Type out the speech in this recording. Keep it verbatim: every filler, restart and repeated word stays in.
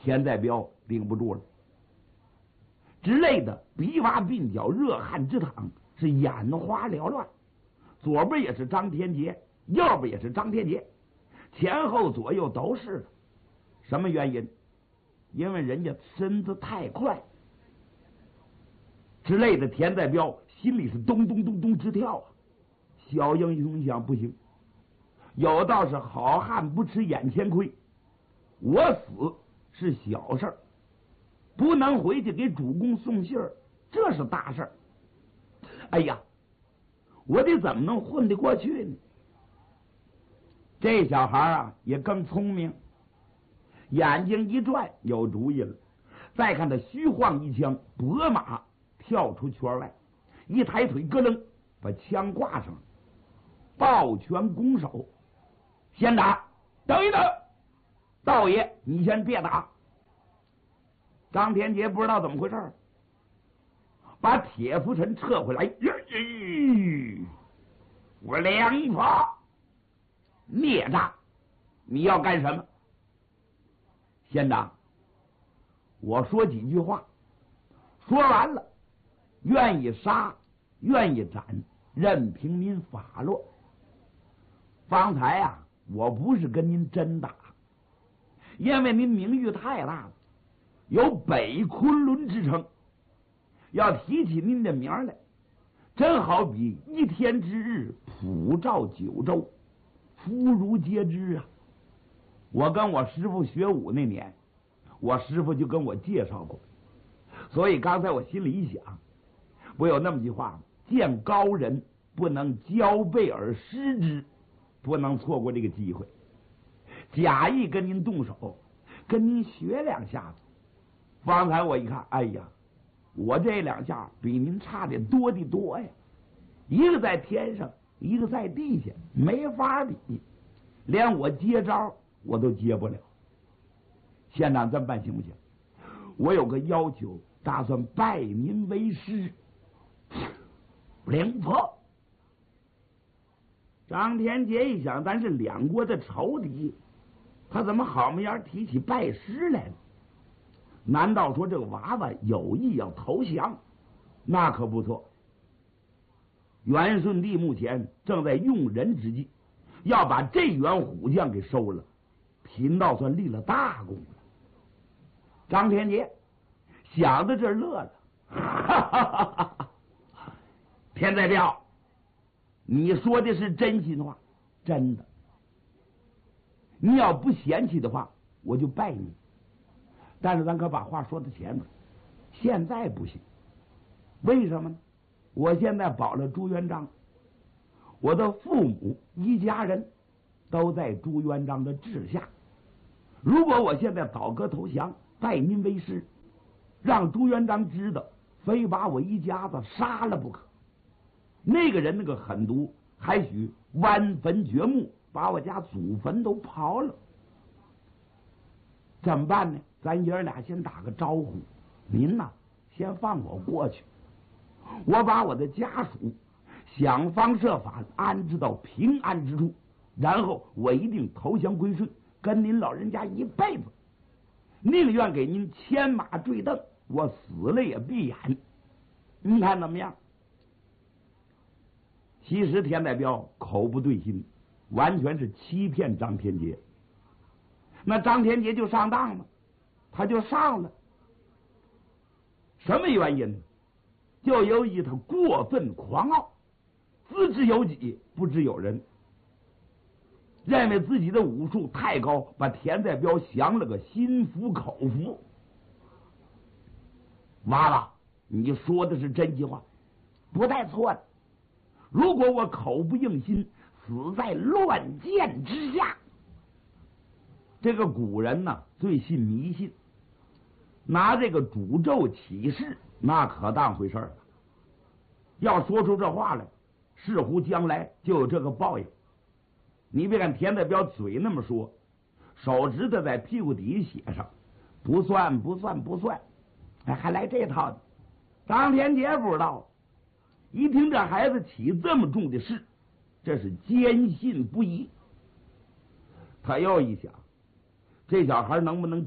田在彪顶不住了，之类的比娃鬓角，热汗直淌，是眼花缭乱。左边也是张天杰，右边也是张天杰，前后左右都是。什么原因？因为人家身子太快。之类的田在彪心里是咚咚咚咚直跳啊！小英雄想不行，有道是好汉不吃眼前亏，我死是小事儿，不能回去给主公送信儿，这是大事儿。哎呀，我得怎么能混得过去呢？这小孩啊也更聪明，眼睛一转有主意了。再看他虚晃一枪，拨马跳出圈外，一抬腿咯楞把枪挂上，抱拳拱手，先打。等一等，道爷你先别打。张天杰不知道怎么回事，把铁浮尘撤回来。咦，我梁发孽障，你要干什么？县长，我说几句话，说完了，愿意杀，愿意斩，任凭您发落。方才啊，我不是跟您真打，因为您名誉太大了，有北昆仑之称。要提起您的名来，真好比一天之日普照九州，妇孺皆知啊。我跟我师傅学武那年，我师傅就跟我介绍过，所以刚才我心里一想，不有那么句话吗？见高人不能交背而失之，不能错过这个机会。假意跟您动手，跟您学两下子。方才我一看，哎呀，我这两下比您差的多的多呀，一个在天上，一个在地下，没法比，连我接招我都接不了。县长这么办行不行？我有个要求，打算拜您为师。灵婆张天杰一想，咱是两国的仇敌，他怎么好么样提起拜师来了？难道说这个娃娃有意要投降？那可不错。元顺帝目前正在用人之际，要把这员虎将给收了，贫道算立了大功了。张天杰想到这儿乐了，哈哈哈哈！田在彪，你说的是真心话，真的。你要不嫌弃的话，我就拜你。但是咱可把话说到前面，现在不行。为什么呢？我现在保了朱元璋，我的父母一家人都在朱元璋的治下。如果我现在倒戈投降，拜您为师，让朱元璋知道，非把我一家子杀了不可。那个人那个狠毒，还许剜坟掘墓，把我家祖坟都刨了。怎么办呢？咱爷儿俩先打个招呼，您呐，先放我过去，我把我的家属想方设法安置到平安之处，然后我一定投降归顺，跟您老人家一辈子，宁愿给您牵马坠镫，我死了也闭眼。您看怎么样？其实田代彪口不对心，完全是欺骗张天杰。那张天杰就上当了，他就上了。什么原因呢？就由于他过分狂傲，自知有己，不知有人，认为自己的武术太高，把田在彪降了个心服口服。娃娃，你说的是真心话，不带错的。如果我口不应心，死在乱箭之下。这个古人呢，最信迷信，拿这个诅咒起誓，那可当回事了。要说出这话来，似乎将来就有这个报应。你别看田代彪嘴那么说，手指头在屁股底下写上不算不算不算，哎，还来这套的。张天杰不知道，一听这孩子起这么重的誓，这是坚信不疑。他又一想，这小孩能不能